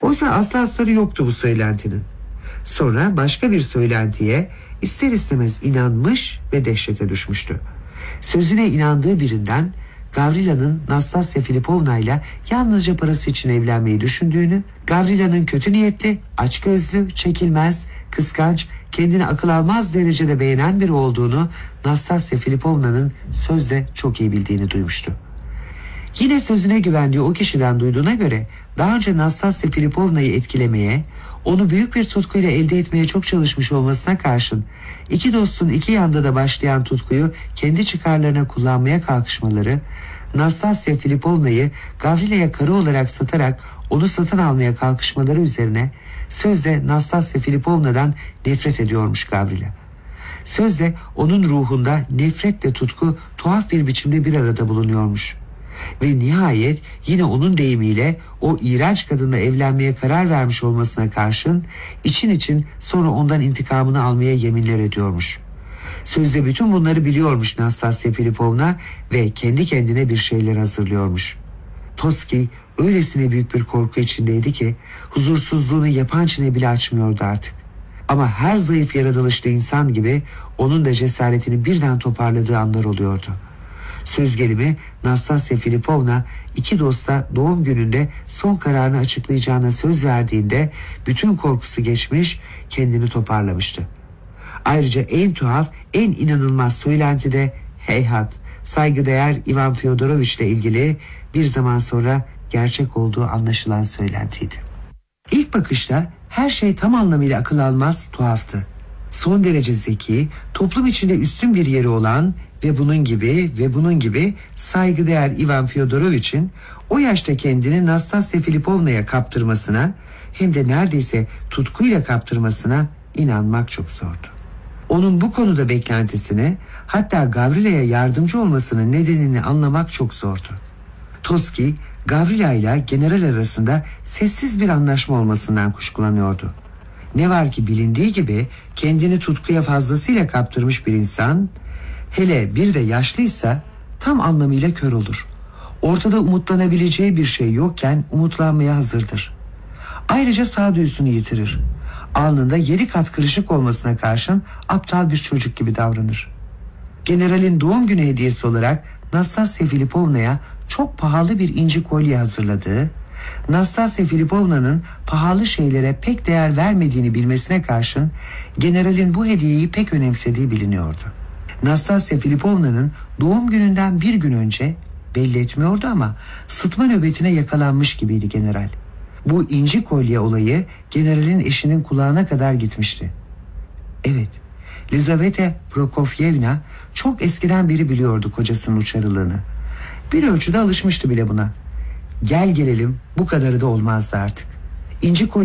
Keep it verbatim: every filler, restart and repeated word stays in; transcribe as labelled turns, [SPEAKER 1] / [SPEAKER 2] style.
[SPEAKER 1] Oysa aslı astarı yoktu bu söylentinin. Sonra başka bir söylentiye ister istemez inanmış ve dehşete düşmüştü. Sözüne inandığı birinden Gavrila'nın Nastasya Filipovna ile yalnızca parası için evlenmeyi düşündüğünü, Gavrila'nın kötü niyetli, açgözlü, çekilmez, kıskanç, kendini akıl almaz derecede beğenen biri olduğunu Nastasya Filipovna'nın sözde çok iyi bildiğini duymuştu. Yine sözüne güvendiği o kişiden duyduğuna göre daha önce Nastasya Filipovna'yı etkilemeye, onu büyük bir tutkuyla elde etmeye çok çalışmış olmasına karşın iki dostun iki yanda da başlayan tutkuyu kendi çıkarlarına kullanmaya kalkışmaları, Nastasya Filipovna'yı Gavrila'ya karı olarak satarak onu satın almaya kalkışmaları üzerine sözde Nastasya Filipovna'dan nefret ediyormuş Gavrila. Sözde onun ruhunda nefretle tutku tuhaf bir biçimde bir arada bulunuyormuş. Ve nihayet yine onun deyimiyle o iğrenç kadınla evlenmeye karar vermiş olmasına karşın için için sonra ondan intikamını almaya yeminler ediyormuş. Sözde bütün bunları biliyormuş Nastasya Filipovna ve kendi kendine bir şeyler hazırlıyormuş. Toski öylesine büyük bir korku içindeydi ki huzursuzluğunu yapan çene bile açmıyordu artık. Ama her zayıf yaratılışlı insan gibi onun da cesaretini birden toparladığı anlar oluyordu. Söz gelimi Nastasya Filipovna iki dosta doğum gününde son kararını açıklayacağına söz verdiğinde bütün korkusu geçmiş, kendini toparlamıştı. Ayrıca en tuhaf, en inanılmaz söylenti de heyhat, saygıdeğer Ivan Fyodoroviç ile ilgili bir zaman sonra gerçek olduğu anlaşılan söylentiydi. İlk bakışta her şey tam anlamıyla akıl almaz tuhaftı. Son derece zeki, toplum içinde üstün bir yeri olan ve bunun gibi ve bunun gibi saygıdeğer Ivan Fyodoroviç'in o yaşta kendini Nastasya Filipovna'ya kaptırmasına, hem de neredeyse tutkuyla kaptırmasına inanmak çok zordu. Onun bu konuda beklentisini, hatta Gavrila'ya yardımcı olmasının nedenini anlamak çok zordu. Toski, Gavrila ile general arasında sessiz bir anlaşma olmasından kuşkulanıyordu. Ne var ki bilindiği gibi kendini tutkuya fazlasıyla kaptırmış bir insan, hele bir de yaşlıysa tam anlamıyla kör olur. Ortada umutlanabileceği bir şey yokken umutlanmaya hazırdır. Ayrıca sağduyusunu yitirir. Alnında yedi kat kırışık olmasına karşın aptal bir çocuk gibi davranır. Generalin doğum günü hediyesi olarak Nastasya Filipovna'ya çok pahalı bir inci kolye hazırladığı, Nastasya Filipovna'nın pahalı şeylere pek değer vermediğini bilmesine karşın generalin bu hediyeyi pek önemsediği biliniyordu. Nastasya Filipovna'nın doğum gününden bir gün önce, belli etmiyordu ama sıtma nöbetine yakalanmış gibiydi general. Bu inci kolye olayı generalin eşinin kulağına kadar gitmişti. Evet, Lizaveta Prokofyevna çok eskiden beri biliyordu kocasının uçarılığını. Bir ölçüde alışmıştı bile buna. Gel gelelim bu kadarı da olmazdı artık. İnci kolye